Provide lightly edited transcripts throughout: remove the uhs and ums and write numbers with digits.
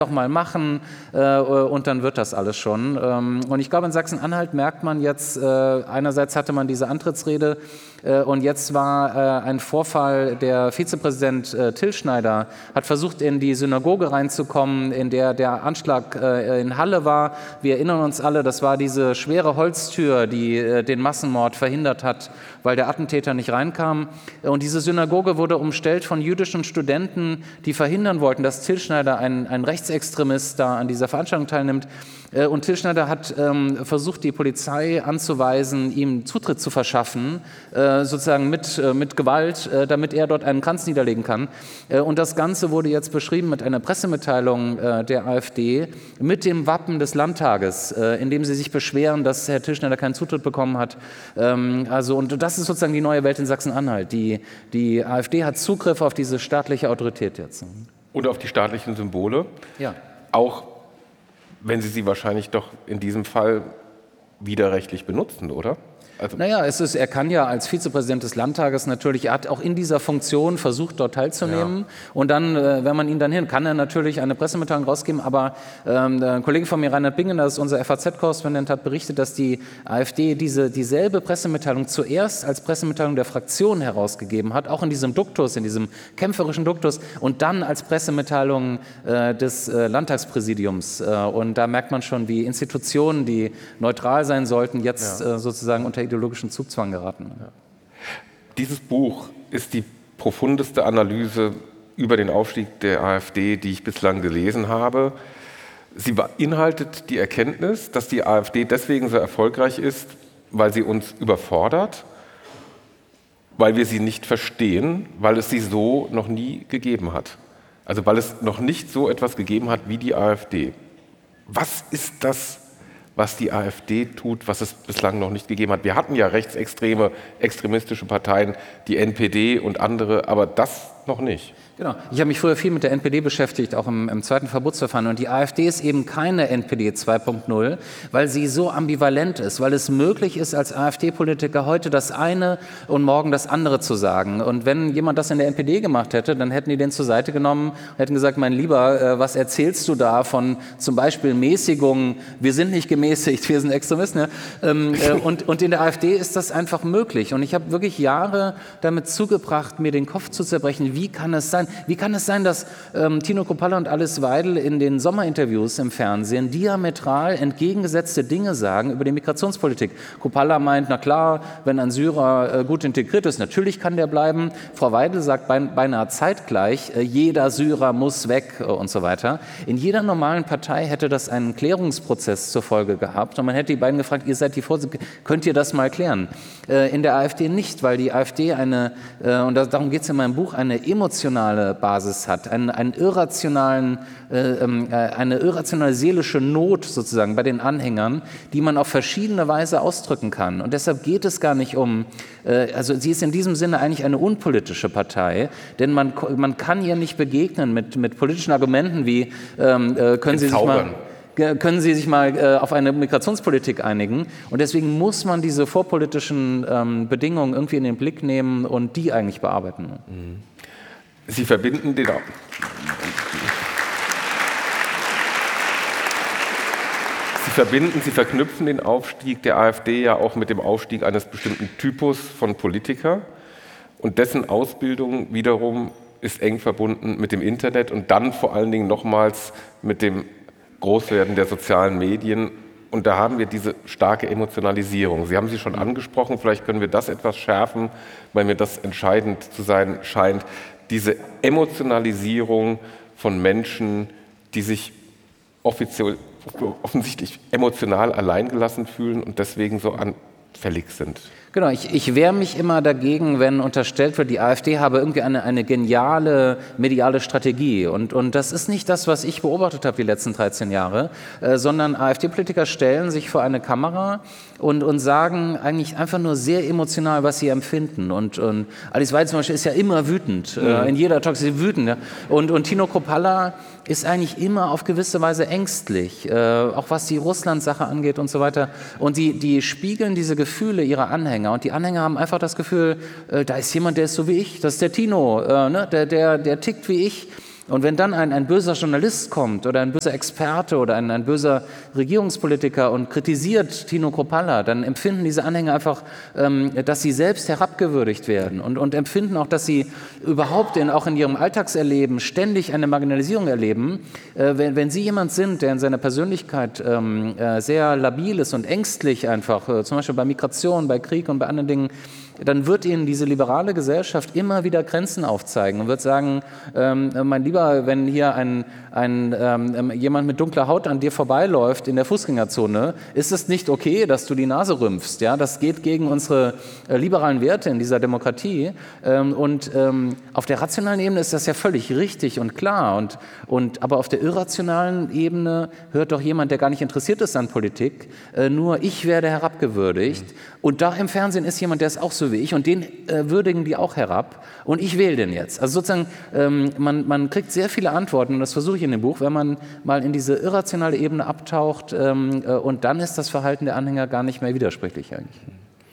doch mal machen und dann wird das alles schon. Und ich glaube, in Sachsen-Anhalt merkt man jetzt, einerseits hatte man diese Antrittsrede und jetzt war ein Vorfall, der Vizepräsident Till Schneider hat versucht, in die Synagoge reinzukommen, in der der Anschlag in Halle war. Wir erinnern uns alle, das war diese schwere Holztür, die den Massenmord verhindert hat, weil der Attentäter nicht reinkam. Und diese Synagoge wurde umstellt von jüdischen Studenten, die verhindern wollten, dass Till Schneider, ein Rechtsextremist, da an dieser Veranstaltung teilnimmt. Und Till Schneider hat versucht, die Polizei anzuweisen, ihm Zutritt zu verschaffen, sozusagen mit Gewalt, damit er dort einen Kranz niederlegen kann. Und das Ganze wurde jetzt beschrieben mit einer Pressemitteilung der AfD mit dem Wappen des Landtages, in dem sie sich beschweren, dass Herr Till Schneider keinen Zutritt bekommen hat. Und das ist sozusagen die neue Welt in Sachsen-Anhalt. Die AfD hat Zugriff auf diese staatliche Autorität jetzt. Und auf die staatlichen Symbole. Ja. Auch wenn Sie wahrscheinlich doch in diesem Fall widerrechtlich benutzen, oder? Also naja, er kann ja als Vizepräsident des Landtages natürlich, er hat auch in dieser Funktion versucht, dort teilzunehmen. Ja. Und dann, wenn man ihn dann kann er natürlich eine Pressemitteilung rausgeben. Aber ein Kollege von mir, Reinhard Bingen, das ist unser FAZ-Korrespondent, hat berichtet, dass die AfD dieselbe Pressemitteilung zuerst als Pressemitteilung der Fraktion herausgegeben hat, auch in diesem Duktus, in diesem kämpferischen Duktus, und dann als Pressemitteilung des Landtagspräsidiums. Und da merkt man schon, wie Institutionen, die neutral sein sollten, jetzt sozusagen unter ideologischen Zugzwang geraten. Ja. Dieses Buch ist die profundeste Analyse über den Aufstieg der AfD, die ich bislang gelesen habe. Sie beinhaltet die Erkenntnis, dass die AfD deswegen so erfolgreich ist, weil sie uns überfordert, weil wir sie nicht verstehen, weil es sie so noch nie gegeben hat. Also weil es noch nicht so etwas gegeben hat wie die AfD. Was ist das, was die AfD tut, was es bislang noch nicht gegeben hat? Wir hatten ja rechtsextreme, extremistische Parteien, die NPD und andere, aber das noch nicht. Genau. Ich habe mich früher viel mit der NPD beschäftigt, auch im zweiten Verbotsverfahren. Und die AfD ist eben keine NPD 2.0, weil sie so ambivalent ist, weil es möglich ist, als AfD-Politiker heute das eine und morgen das andere zu sagen. Und wenn jemand das in der NPD gemacht hätte, dann hätten die den zur Seite genommen und hätten gesagt, mein Lieber, was erzählst du da von zum Beispiel Mäßigung? Wir sind nicht gemäßigt, wir sind Extremisten. Ja? Und in der AfD ist das einfach möglich. Und ich habe wirklich Jahre damit zugebracht, mir den Kopf zu zerbrechen, wie kann es sein? Wie kann es sein, dass Tino Kruppalla und Alice Weidel in den Sommerinterviews im Fernsehen diametral entgegengesetzte Dinge sagen über die Migrationspolitik? Kruppalla meint, na klar, wenn ein Syrer gut integriert ist, natürlich kann der bleiben. Frau Weidel sagt beinahe zeitgleich, jeder Syrer muss weg und so weiter. In jeder normalen Partei hätte das einen Klärungsprozess zur Folge gehabt und man hätte die beiden gefragt, ihr seid die Vorsitzenden, könnt ihr das mal klären? In der AfD nicht, weil die AfD und darum geht es in meinem Buch, eine emotionale Basis hat, eine irrationale seelische Not sozusagen bei den Anhängern, die man auf verschiedene Weise ausdrücken kann. Und deshalb geht es gar nicht also sie ist in diesem Sinne eigentlich eine unpolitische Partei, denn man kann ihr nicht begegnen mit politischen Argumenten wie, können Sie sich mal auf eine Migrationspolitik einigen? Und deswegen muss man diese vorpolitischen Bedingungen irgendwie in den Blick nehmen und die eigentlich bearbeiten. Sie verknüpfen den Aufstieg der AfD ja auch mit dem Aufstieg eines bestimmten Typus von Politiker. Und dessen Ausbildung wiederum ist eng verbunden mit dem Internet und dann vor allen Dingen nochmals mit dem Großwerden der sozialen Medien. Und da haben wir diese starke Emotionalisierung. Sie haben sie schon angesprochen, vielleicht können wir das etwas schärfen, weil mir das entscheidend zu sein scheint. Diese Emotionalisierung von Menschen, die sich offensichtlich emotional alleingelassen fühlen und deswegen so anfällig sind. Genau, ich wehre mich immer dagegen, wenn unterstellt wird, die AfD habe irgendwie eine geniale mediale Strategie. Und das ist nicht das, was ich beobachtet habe die letzten 13 Jahre, sondern AfD-Politiker stellen sich vor eine Kamera und sagen eigentlich einfach nur sehr emotional, was sie empfinden. Und Alice Weidel zum Beispiel ist ja immer wütend, in jeder Talk ist sie wütend. Ja? Und Tino Kruppalla ist eigentlich immer auf gewisse Weise ängstlich, auch was die Russland-Sache angeht und so weiter. Und die spiegeln diese Gefühle ihrer Anhänger. Und die Anhänger haben einfach das Gefühl, da ist jemand, der ist so wie ich, das ist der Tino, ne? der tickt wie ich. Und wenn dann ein böser Journalist kommt oder ein böser Experte oder ein böser Regierungspolitiker und kritisiert Tino Kruppalla, dann empfinden diese Anhänger einfach, dass sie selbst herabgewürdigt werden und empfinden auch, dass sie überhaupt auch in ihrem Alltagserleben ständig eine Marginalisierung erleben. Wenn Sie jemand sind, der in seiner Persönlichkeit sehr labil ist und ängstlich einfach, zum Beispiel bei Migration, bei Krieg und bei anderen Dingen, dann wird Ihnen diese liberale Gesellschaft immer wieder Grenzen aufzeigen und wird sagen, mein Lieber, wenn hier jemand mit dunkler Haut an dir vorbeiläuft in der Fußgängerzone, ist es nicht okay, dass du die Nase rümpfst. Ja? Das geht gegen unsere liberalen Werte in dieser Demokratie. Auf der rationalen Ebene ist das ja völlig richtig und klar. Aber auf der irrationalen Ebene hört doch jemand, der gar nicht interessiert ist an Politik, nur ich werde herabgewürdigt. Und da im Fernsehen ist jemand, der ist auch so wie ich und den würdigen die auch herab und ich wähle den jetzt. Also sozusagen, man kriegt sehr viele Antworten und das versuche ich in dem Buch, wenn man mal in diese irrationale Ebene abtaucht und dann ist das Verhalten der Anhänger gar nicht mehr widersprüchlich eigentlich.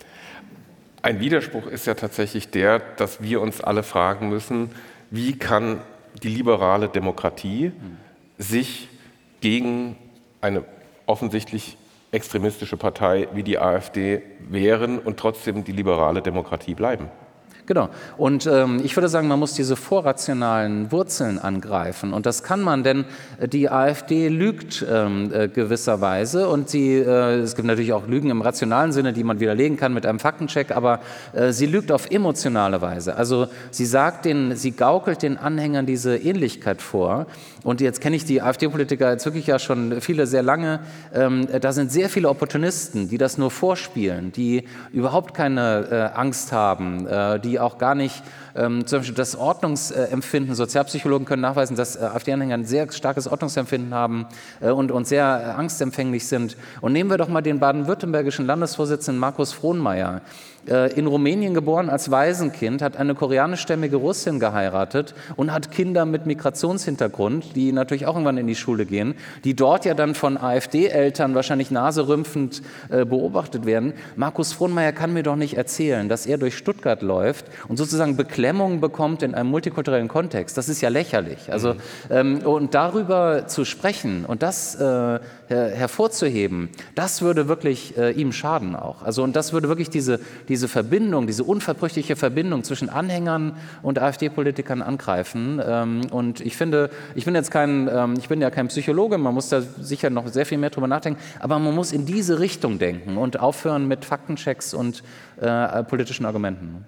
Ein Widerspruch ist ja tatsächlich der, dass wir uns alle fragen müssen, wie kann die liberale Demokratie sich gegen eine offensichtlich extremistische Partei wie die AfD wehren und trotzdem die liberale Demokratie bleiben. Genau. Und ich würde sagen, man muss diese vorrationalen Wurzeln angreifen. Und das kann man, denn die AfD lügt gewisserweise. Und es gibt natürlich auch Lügen im rationalen Sinne, die man widerlegen kann mit einem Faktencheck, aber sie lügt auf emotionale Weise. Also sie gaukelt den Anhängern diese Ähnlichkeit vor. Und jetzt kenne ich die AfD-Politiker jetzt wirklich ja schon viele sehr lange. Da sind sehr viele Opportunisten, die das nur vorspielen, die überhaupt keine Angst haben, die auch gar nicht, zum Beispiel das Ordnungsempfinden, Sozialpsychologen können nachweisen, dass AfD-Anhänger ein sehr starkes Ordnungsempfinden haben und sehr angstempfänglich sind. Und nehmen wir doch mal den baden-württembergischen Landesvorsitzenden Markus Frohnmaier. In Rumänien geboren als Waisenkind, hat eine koreanischstämmige Russin geheiratet und hat Kinder mit Migrationshintergrund, die natürlich auch irgendwann in die Schule gehen, die dort ja dann von AfD-Eltern wahrscheinlich naserümpfend beobachtet werden. Markus Frohnmaier kann mir doch nicht erzählen, dass er durch Stuttgart läuft und sozusagen Beklemmung bekommt in einem multikulturellen Kontext. Das ist ja lächerlich. Also, und darüber zu sprechen und das hervorzuheben, das würde wirklich ihm schaden auch. Also, und das würde wirklich diese Verbindung, diese unverbrüchliche Verbindung zwischen Anhängern und AfD-Politikern angreifen. Und ich finde, ich bin ja kein Psychologe, man muss da sicher noch sehr viel mehr drüber nachdenken, aber man muss in diese Richtung denken und aufhören mit Faktenchecks und politischen Argumenten.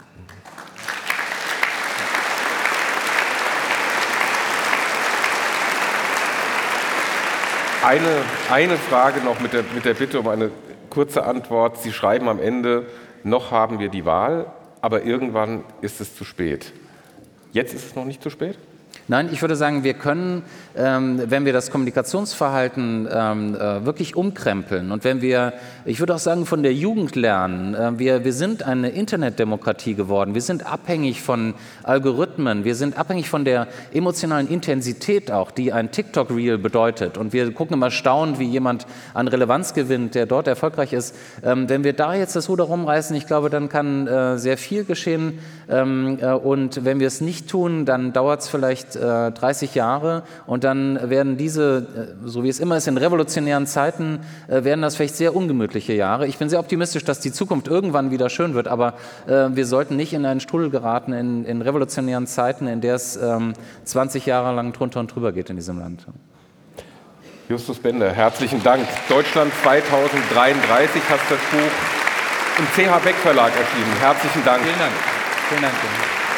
Eine Frage noch mit der Bitte um eine kurze Antwort. Sie schreiben am Ende, noch haben wir die Wahl, aber irgendwann ist es zu spät. Jetzt ist es noch nicht zu spät? Nein, ich würde sagen, wir können, wenn wir das Kommunikationsverhalten wirklich umkrempeln und ich würde auch sagen, von der Jugend lernen, wir sind eine Internetdemokratie geworden, wir sind abhängig von Algorithmen, wir sind abhängig von der emotionalen Intensität auch, die ein TikTok-Reel bedeutet und wir gucken immer staunend, wie jemand an Relevanz gewinnt, der dort erfolgreich ist. Wenn wir da jetzt das Ruder rumreißen, ich glaube, dann kann sehr viel geschehen und wenn wir es nicht tun, dann dauert es vielleicht 30 Jahre und dann werden diese, so wie es immer ist in revolutionären Zeiten, werden das vielleicht sehr ungemütliche Jahre. Ich bin sehr optimistisch, dass die Zukunft irgendwann wieder schön wird, aber wir sollten nicht in einen Strudel geraten in revolutionären Zeiten, in der es 20 Jahre lang drunter und drüber geht in diesem Land. Justus Bender, herzlichen Dank. Deutschland 2033 hast das Buch im CH Beck Verlag erschienen. Herzlichen Dank. Vielen Dank. Vielen Dank.